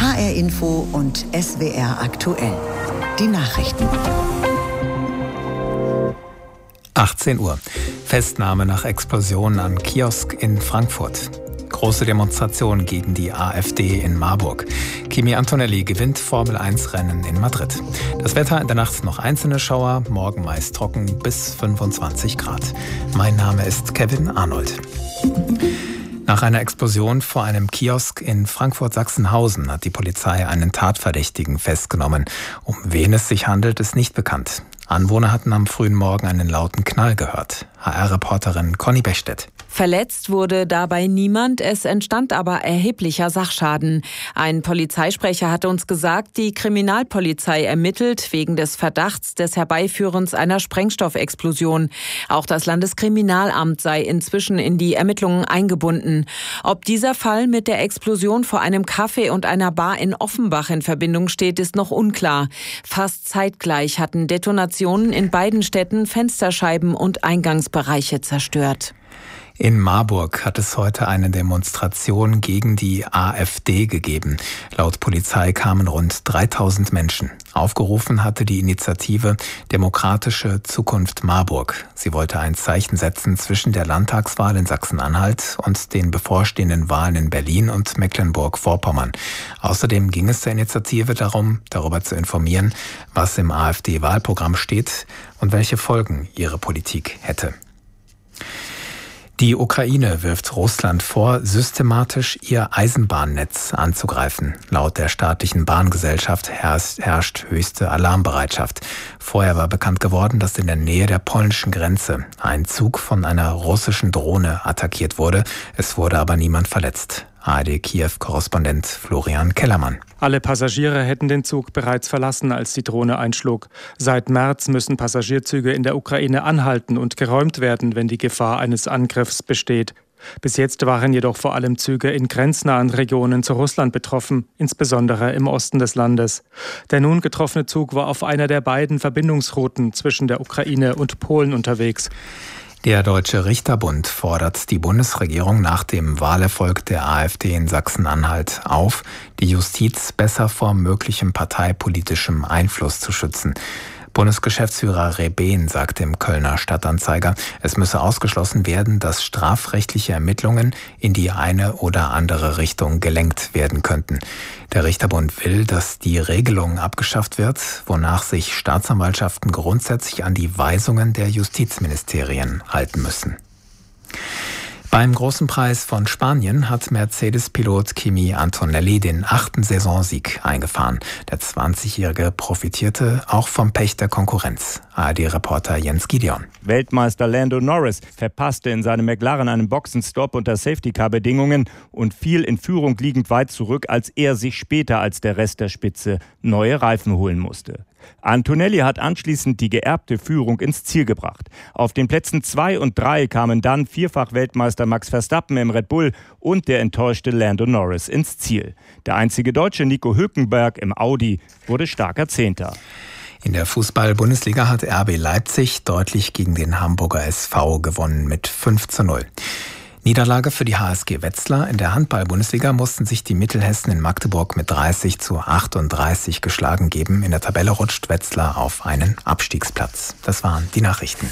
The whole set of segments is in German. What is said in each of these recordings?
HR Info und SWR aktuell. Die Nachrichten. 18 Uhr. Festnahme nach Explosion am Kiosk in Frankfurt. Große Demonstration gegen die AfD in Marburg. Kimi Antonelli gewinnt Formel-1-Rennen in Madrid. Das Wetter in der Nacht noch einzelne Schauer, morgen meist trocken bis 25 Grad. Mein Name ist Kevin Arnold. Nach einer Explosion vor einem Kiosk in Frankfurt-Sachsenhausen hat die Polizei einen Tatverdächtigen festgenommen. Um wen es sich handelt, ist nicht bekannt. Anwohner hatten am frühen Morgen einen lauten Knall gehört. HR-Reporterin Conny Bechstedt. Verletzt wurde dabei niemand, es entstand aber erheblicher Sachschaden. Ein Polizeisprecher hatte uns gesagt, die Kriminalpolizei ermittelt wegen des Verdachts des Herbeiführens einer Sprengstoffexplosion. Auch das Landeskriminalamt sei inzwischen in die Ermittlungen eingebunden. Ob dieser Fall mit der Explosion vor einem Café und einer Bar in Offenbach in Verbindung steht, ist noch unklar. Fast zeitgleich hatten Detonationen in beiden Städten Fensterscheiben und Eingangsbereiche zerstört. In Marburg hat es heute eine Demonstration gegen die AfD gegeben. Laut Polizei kamen rund 3000 Menschen. Aufgerufen hatte die Initiative Demokratische Zukunft Marburg. Sie wollte ein Zeichen setzen zwischen der Landtagswahl in Sachsen-Anhalt und den bevorstehenden Wahlen in Berlin und Mecklenburg-Vorpommern. Außerdem ging es der Initiative darum, darüber zu informieren, was im AfD-Wahlprogramm steht und welche Folgen ihre Politik hätte. Die Ukraine wirft Russland vor, systematisch ihr Eisenbahnnetz anzugreifen. Laut der staatlichen Bahngesellschaft herrscht höchste Alarmbereitschaft. Vorher war bekannt geworden, dass in der Nähe der polnischen Grenze ein Zug von einer russischen Drohne attackiert wurde. Es wurde aber niemand verletzt. ARD-Kiew-Korrespondent Florian Kellermann. Alle Passagiere hätten den Zug bereits verlassen, als die Drohne einschlug. Seit März müssen Passagierzüge in der Ukraine anhalten und geräumt werden, wenn die Gefahr eines Angriffs besteht. Bis jetzt waren jedoch vor allem Züge in grenznahen Regionen zu Russland betroffen, insbesondere im Osten des Landes. Der nun getroffene Zug war auf einer der beiden Verbindungsrouten zwischen der Ukraine und Polen unterwegs. Der Deutsche Richterbund fordert die Bundesregierung nach dem Wahlerfolg der AfD in Sachsen-Anhalt auf, die Justiz besser vor möglichem parteipolitischem Einfluss zu schützen. Bundesgeschäftsführer Rebehn sagte im Kölner Stadtanzeiger, es müsse ausgeschlossen werden, dass strafrechtliche Ermittlungen in die eine oder andere Richtung gelenkt werden könnten. Der Richterbund will, dass die Regelung abgeschafft wird, wonach sich Staatsanwaltschaften grundsätzlich an die Weisungen der Justizministerien halten müssen. Beim Großen Preis von Spanien hat Mercedes-Pilot Kimi Antonelli den 8. Saisonsieg eingefahren. Der 20-Jährige profitierte auch vom Pech der Konkurrenz. ARD-Reporter Jens Gideon. Weltmeister Lando Norris verpasste in seinem McLaren einen Boxenstopp unter Safety-Car-Bedingungen und fiel in Führung liegend weit zurück, als er sich später als der Rest der Spitze neue Reifen holen musste. Antonelli hat anschließend die geerbte Führung ins Ziel gebracht. Auf den Plätzen 2 und 3 kamen dann Vierfach-Weltmeister Max Verstappen im Red Bull und der enttäuschte Lando Norris ins Ziel. Der einzige Deutsche Nico Hülkenberg im Audi wurde starker Zehnter. In der Fußball-Bundesliga hat RB Leipzig deutlich gegen den Hamburger SV gewonnen mit 5:0. Niederlage für die HSG Wetzlar. In der Handball-Bundesliga mussten sich die Mittelhessen in Magdeburg mit 30:38 geschlagen geben. In der Tabelle rutscht Wetzlar auf einen Abstiegsplatz. Das waren die Nachrichten.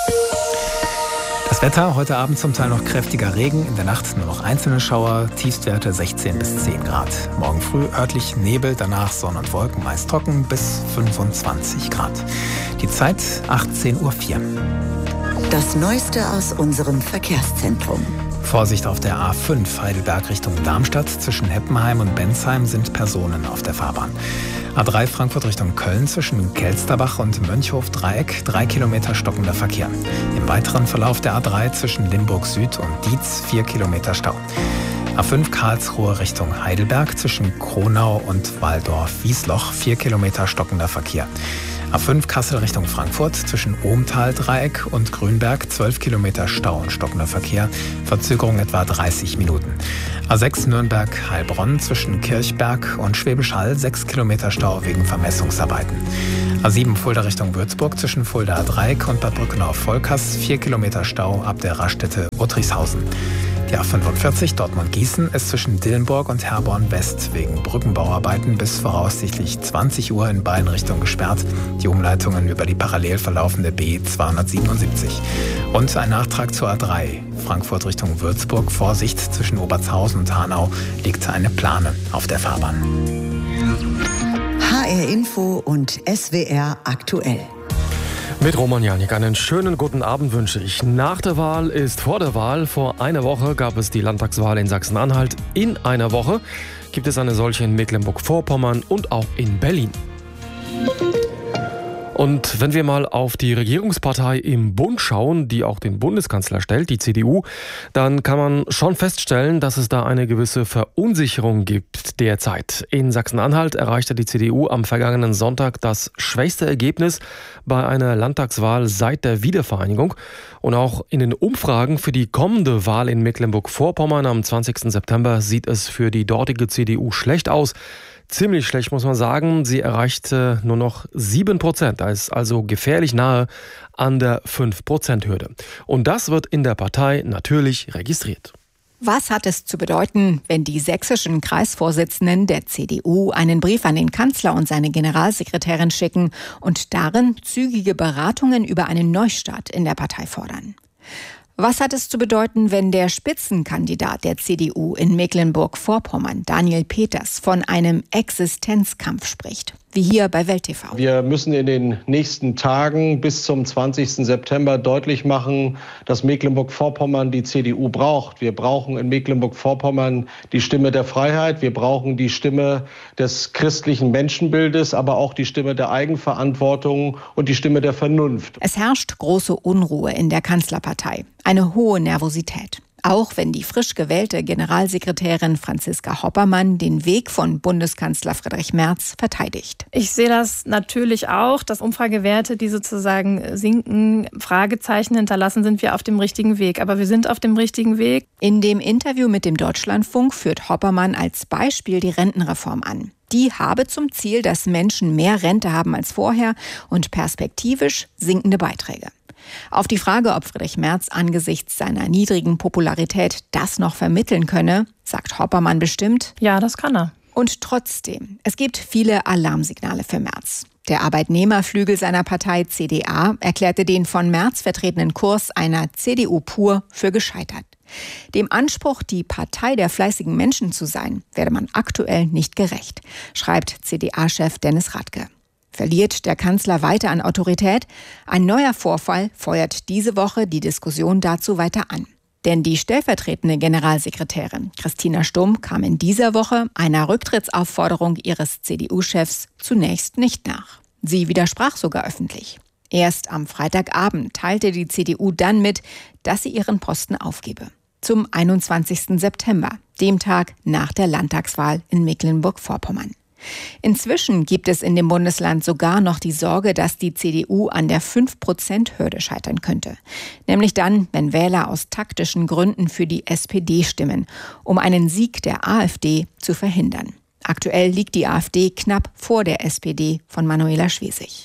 Das Wetter, heute Abend zum Teil noch kräftiger Regen, in der Nacht nur noch einzelne Schauer, Tiefstwerte 16 bis 10 Grad. Morgen früh örtlich Nebel, danach Sonne und Wolken, meist trocken bis 25 Grad. Die Zeit 18:04 Uhr. Das Neueste aus unserem Verkehrszentrum. Vorsicht auf der A5 Heidelberg Richtung Darmstadt. Zwischen Heppenheim und Bensheim sind Personen auf der Fahrbahn. A3 Frankfurt Richtung Köln zwischen Kelsterbach und Mönchhof-Dreieck 3 Kilometer stockender Verkehr. Im weiteren Verlauf der A3 zwischen Limburg Süd und Dietz 4 Kilometer Stau. A5 Karlsruhe Richtung Heidelberg zwischen Kronau und Walldorf-Wiesloch 4 Kilometer stockender Verkehr. A5 Kassel Richtung Frankfurt zwischen Ohmtal-Dreieck und Grünberg 12 Kilometer Stau und stockender Verkehr, Verzögerung etwa 30 Minuten. A6 Nürnberg-Heilbronn zwischen Kirchberg und Schwäbisch Hall 6 Kilometer Stau wegen Vermessungsarbeiten. A7 Fulda Richtung Würzburg zwischen Fulda-Dreieck und Bad Brückenau-Volkers 4 Kilometer Stau ab der Raststätte Uttrichshausen. Die A45 Dortmund-Gießen ist zwischen Dillenburg und Herborn-West wegen Brückenbauarbeiten bis voraussichtlich 20 Uhr in beiden Richtungen gesperrt. Die Umleitungen über die parallel verlaufende B277. Und ein Nachtrag zur A3. Frankfurt Richtung Würzburg. Vorsicht, zwischen Obertshausen und Hanau liegt eine Plane auf der Fahrbahn. HR Info und SWR aktuell. Mit Roman Janik einen schönen guten Abend wünsche ich. Nach der Wahl ist vor der Wahl. Vor einer Woche gab es die Landtagswahl in Sachsen-Anhalt. In einer Woche gibt es eine solche in Mecklenburg-Vorpommern und auch in Berlin. Und wenn wir mal auf die Regierungspartei im Bund schauen, die auch den Bundeskanzler stellt, die CDU, dann kann man schon feststellen, dass es da eine gewisse Verunsicherung gibt derzeit. In Sachsen-Anhalt erreichte die CDU am vergangenen Sonntag das schwächste Ergebnis bei einer Landtagswahl seit der Wiedervereinigung. Und auch in den Umfragen für die kommende Wahl in Mecklenburg-Vorpommern am 20. September sieht es für die dortige CDU schlecht aus. Ziemlich schlecht, muss man sagen. Sie erreichte nur noch 7%. Da ist also gefährlich nahe an der 5%-Hürde. Und das wird in der Partei natürlich registriert. Was hat es zu bedeuten, wenn die sächsischen Kreisvorsitzenden der CDU einen Brief an den Kanzler und seine Generalsekretärin schicken und darin zügige Beratungen über einen Neustart in der Partei fordern? Was hat es zu bedeuten, wenn der Spitzenkandidat der CDU in Mecklenburg-Vorpommern, Daniel Peters, von einem Existenzkampf spricht? Wie hier bei Welt TV. Wir müssen in den nächsten Tagen bis zum 20. September deutlich machen, dass Mecklenburg-Vorpommern die CDU braucht. Wir brauchen in Mecklenburg-Vorpommern die Stimme der Freiheit. Wir brauchen die Stimme des christlichen Menschenbildes, aber auch die Stimme der Eigenverantwortung und die Stimme der Vernunft. Es herrscht große Unruhe in der Kanzlerpartei. Eine hohe Nervosität. Auch wenn die frisch gewählte Generalsekretärin Franziska Hoppermann den Weg von Bundeskanzler Friedrich Merz verteidigt. Ich sehe das natürlich auch, dass Umfragewerte, die sozusagen sinken, Fragezeichen hinterlassen, sind wir auf dem richtigen Weg. Aber wir sind auf dem richtigen Weg. In dem Interview mit dem Deutschlandfunk führt Hoppermann als Beispiel die Rentenreform an. Die habe zum Ziel, dass Menschen mehr Rente haben als vorher und perspektivisch sinkende Beiträge. Auf die Frage, ob Friedrich Merz angesichts seiner niedrigen Popularität das noch vermitteln könne, sagt Hoppermann bestimmt: Ja, das kann er. Und trotzdem, es gibt viele Alarmsignale für Merz. Der Arbeitnehmerflügel seiner Partei CDA erklärte den von Merz vertretenen Kurs einer CDU pur für gescheitert. Dem Anspruch, die Partei der fleißigen Menschen zu sein, werde man aktuell nicht gerecht, schreibt CDA-Chef Dennis Radke. Verliert der Kanzler weiter an Autorität? Ein neuer Vorfall feuert diese Woche die Diskussion dazu weiter an. Denn die stellvertretende Generalsekretärin Christina Stumm kam in dieser Woche einer Rücktrittsaufforderung ihres CDU-Chefs zunächst nicht nach. Sie widersprach sogar öffentlich. Erst am Freitagabend teilte die CDU dann mit, dass sie ihren Posten aufgebe. Zum 21. September, dem Tag nach der Landtagswahl in Mecklenburg-Vorpommern. Inzwischen gibt es in dem Bundesland sogar noch die Sorge, dass die CDU an der 5%-Hürde scheitern könnte. Nämlich dann, wenn Wähler aus taktischen Gründen für die SPD stimmen, um einen Sieg der AfD zu verhindern. Aktuell liegt die AfD knapp vor der SPD von Manuela Schwesig.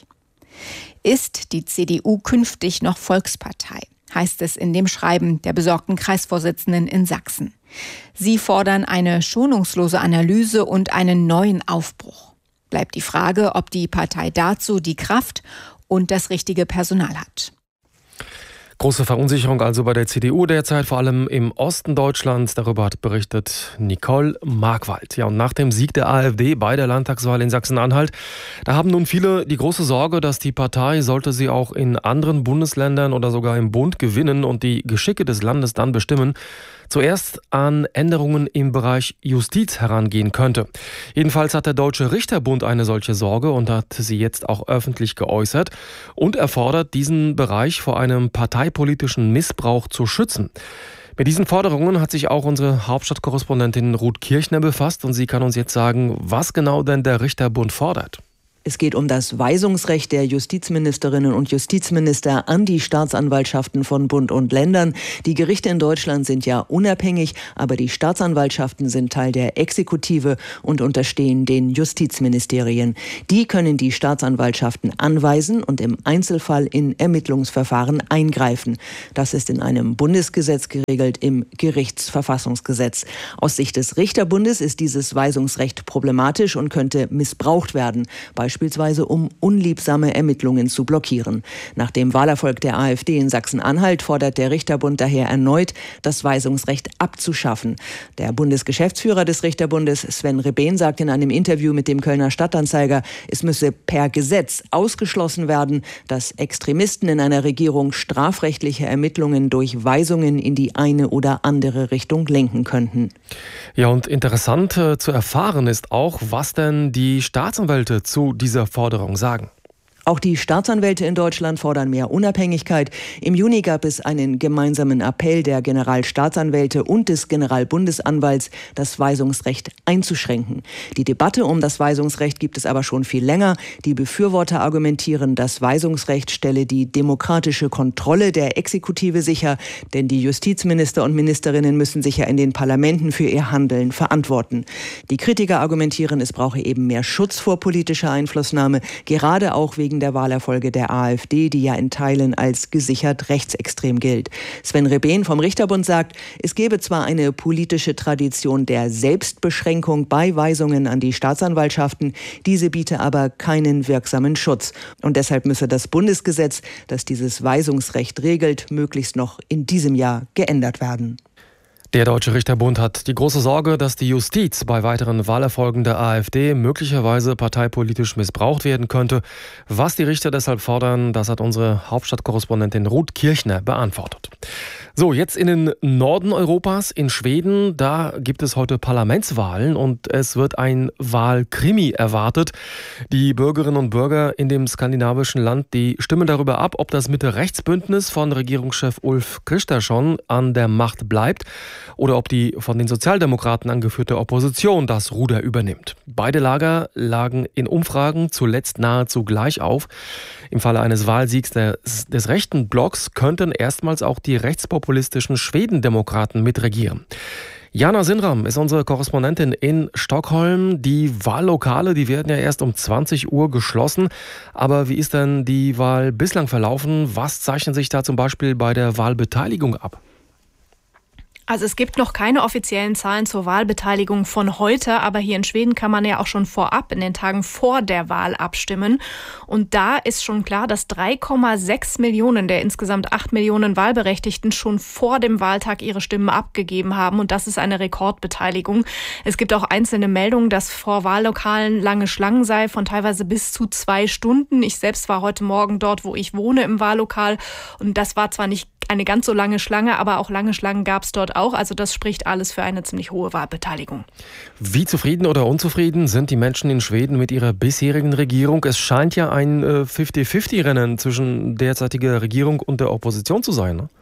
Ist die CDU künftig noch Volkspartei? Heißt es in dem Schreiben der besorgten Kreisvorsitzenden in Sachsen. Sie fordern eine schonungslose Analyse und einen neuen Aufbruch. Bleibt die Frage, ob die Partei dazu die Kraft und das richtige Personal hat. Große Verunsicherung also bei der CDU derzeit, vor allem im Osten Deutschlands. Darüber hat berichtet Nicole Markwald. Ja, und nach dem Sieg der AfD bei der Landtagswahl in Sachsen-Anhalt, da haben nun viele die große Sorge, dass die Partei, sollte sie auch in anderen Bundesländern oder sogar im Bund gewinnen und die Geschicke des Landes dann bestimmen, zuerst an Änderungen im Bereich Justiz herangehen könnte. Jedenfalls hat der Deutsche Richterbund eine solche Sorge und hat sie jetzt auch öffentlich geäußert und er fordert, diesen Bereich vor einem parteipolitischen Missbrauch zu schützen. Mit diesen Forderungen hat sich auch unsere Hauptstadtkorrespondentin Ruth Kirchner befasst und sie kann uns jetzt sagen, was genau denn der Richterbund fordert. Es geht um das Weisungsrecht der Justizministerinnen und Justizminister an die Staatsanwaltschaften von Bund und Ländern. Die Gerichte in Deutschland sind ja unabhängig, aber die Staatsanwaltschaften sind Teil der Exekutive und unterstehen den Justizministerien. Die können die Staatsanwaltschaften anweisen und im Einzelfall in Ermittlungsverfahren eingreifen. Das ist in einem Bundesgesetz geregelt, im Gerichtsverfassungsgesetz. Aus Sicht des Richterbundes ist dieses Weisungsrecht problematisch und könnte missbraucht werden, beispielsweise um unliebsame Ermittlungen zu blockieren. Nach dem Wahlerfolg der AfD in Sachsen-Anhalt fordert der Richterbund daher erneut, das Weisungsrecht abzuschaffen. Der Bundesgeschäftsführer des Richterbundes, Sven Rebehn, sagt in einem Interview mit dem Kölner Stadtanzeiger, es müsse per Gesetz ausgeschlossen werden, dass Extremisten in einer Regierung strafrechtliche Ermittlungen durch Weisungen in die eine oder andere Richtung lenken könnten. Ja, und interessant zu erfahren ist auch, was denn die Staatsanwälte zu dieser Forderung sagen. Auch die Staatsanwälte in Deutschland fordern mehr Unabhängigkeit. Im Juni gab es einen gemeinsamen Appell der Generalstaatsanwälte und des Generalbundesanwalts, das Weisungsrecht einzuschränken. Die Debatte um das Weisungsrecht gibt es aber schon viel länger. Die Befürworter argumentieren, das Weisungsrecht stelle die demokratische Kontrolle der Exekutive sicher, denn die Justizminister und Ministerinnen müssen sich ja in den Parlamenten für ihr Handeln verantworten. Die Kritiker argumentieren, es brauche eben mehr Schutz vor politischer Einflussnahme, gerade auch wegen der Wahlerfolge der AfD, die ja in Teilen als gesichert rechtsextrem gilt. Sven Rebehn vom Richterbund sagt, es gebe zwar eine politische Tradition der Selbstbeschränkung bei Weisungen an die Staatsanwaltschaften, diese biete aber keinen wirksamen Schutz. Und deshalb müsse das Bundesgesetz, das dieses Weisungsrecht regelt, möglichst noch in diesem Jahr geändert werden. Der Deutsche Richterbund hat die große Sorge, dass die Justiz bei weiteren Wahlerfolgen der AfD möglicherweise parteipolitisch missbraucht werden könnte. Was die Richter deshalb fordern, das hat unsere Hauptstadtkorrespondentin Ruth Kirchner beantwortet. So, jetzt in den Norden Europas, in Schweden, da gibt es heute Parlamentswahlen und es wird ein Wahlkrimi erwartet. Die Bürgerinnen und Bürger in dem skandinavischen Land, die stimmen darüber ab, ob das Mitte-Rechts-Bündnis von Regierungschef Ulf Kristersson an der Macht bleibt oder ob die von den Sozialdemokraten angeführte Opposition das Ruder übernimmt. Beide Lager lagen in Umfragen zuletzt nahezu gleich auf. Im Falle eines Wahlsiegs des rechten Blocks könnten erstmals auch die rechtspopulistischen Schwedendemokraten mitregieren. Jana Sinram ist unsere Korrespondentin in Stockholm. Die Wahllokale, die werden ja erst um 20 Uhr geschlossen. Aber wie ist denn die Wahl bislang verlaufen? Was zeichnet sich da zum Beispiel bei der Wahlbeteiligung ab? Also es gibt noch keine offiziellen Zahlen zur Wahlbeteiligung von heute, aber hier in Schweden kann man ja auch schon vorab in den Tagen vor der Wahl abstimmen. Und da ist schon klar, dass 3,6 Millionen der insgesamt 8 Millionen Wahlberechtigten schon vor dem Wahltag ihre Stimmen abgegeben haben. Und das ist eine Rekordbeteiligung. Es gibt auch einzelne Meldungen, dass vor Wahllokalen lange Schlangen sei, von teilweise bis zu 2 Stunden. Ich selbst war heute Morgen dort, wo ich wohne, im Wahllokal. Und das war zwar nicht eine ganz so lange Schlange, aber auch lange Schlangen gab es dort auch. Also das spricht alles für eine ziemlich hohe Wahlbeteiligung. Wie zufrieden oder unzufrieden sind die Menschen in Schweden mit ihrer bisherigen Regierung? Es scheint ja ein 50-50-Rennen zwischen derzeitiger Regierung und der Opposition zu sein, ne?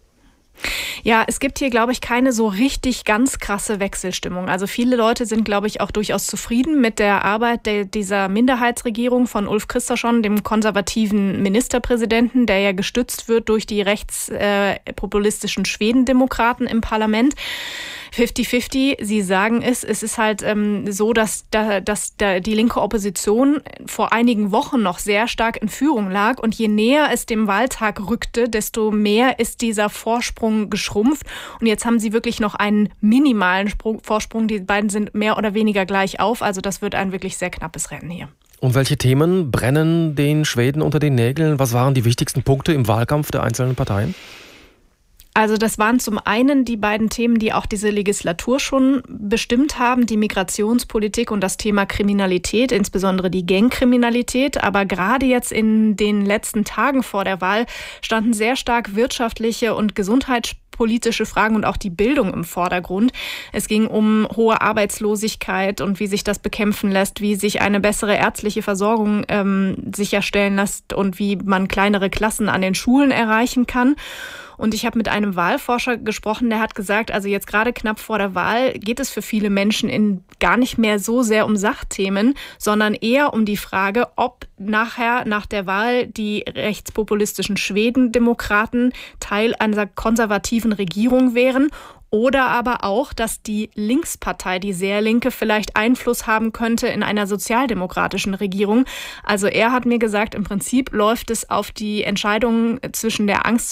Ja, es gibt hier, glaube ich, keine so richtig ganz krasse Wechselstimmung. Also viele Leute sind, glaube ich, auch durchaus zufrieden mit der Arbeit dieser Minderheitsregierung von Ulf Kristersson, dem konservativen Ministerpräsidenten, der ja gestützt wird durch die rechtspopulistischen Schwedendemokraten im Parlament. 50-50, Sie sagen es ist halt so, dass die linke Opposition vor einigen Wochen noch sehr stark in Führung lag und je näher es dem Wahltag rückte, desto mehr ist dieser Vorsprung geschrumpft und jetzt haben sie wirklich noch einen minimalen Vorsprung, die beiden sind mehr oder weniger gleich auf, also das wird ein wirklich sehr knappes Rennen hier. Und welche Themen brennen den Schweden unter den Nägeln? Was waren die wichtigsten Punkte im Wahlkampf der einzelnen Parteien? Also das waren zum einen die beiden Themen, die auch diese Legislatur schon bestimmt haben, die Migrationspolitik und das Thema Kriminalität, insbesondere die Gangkriminalität. Aber gerade jetzt in den letzten Tagen vor der Wahl standen sehr stark wirtschaftliche und gesundheitspolitische Fragen und auch die Bildung im Vordergrund. Es ging um hohe Arbeitslosigkeit und wie sich das bekämpfen lässt, wie sich eine bessere ärztliche Versorgung sicherstellen lässt und wie man kleinere Klassen an den Schulen erreichen kann. Und ich habe mit einem Wahlforscher gesprochen, der hat gesagt, also jetzt gerade knapp vor der Wahl geht es für viele Menschen gar nicht mehr so sehr um Sachthemen, sondern eher um die Frage, ob nachher nach der Wahl die rechtspopulistischen Schwedendemokraten Teil einer konservativen Regierung wären. Oder aber auch, dass die Linkspartei, die sehr Linke, vielleicht Einfluss haben könnte in einer sozialdemokratischen Regierung. Also er hat mir gesagt, im Prinzip läuft es auf die Entscheidung zwischen der Angst